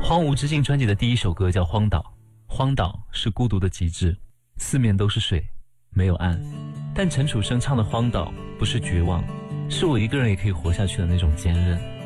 荒芜之境专辑的第一首歌叫《荒岛》，荒岛是孤独的极致，四面都是水，没有岸。但陈楚生唱的荒岛不是绝望，是我一个人也可以活下去的那种坚韧。